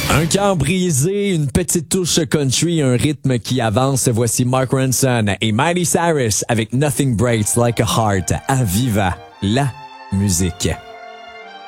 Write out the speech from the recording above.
Un cœur brisé, une petite touche country, un rythme qui avance. Voici Mark Ronson et Miley Cyrus avec Nothing Breaks Like a Heart. À Viva, la musique.